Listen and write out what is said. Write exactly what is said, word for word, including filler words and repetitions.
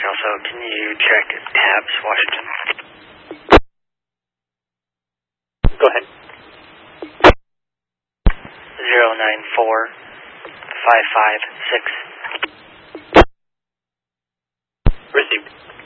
Also, can you check tabs, Washington? Go ahead. Zero nine four five five six. Received.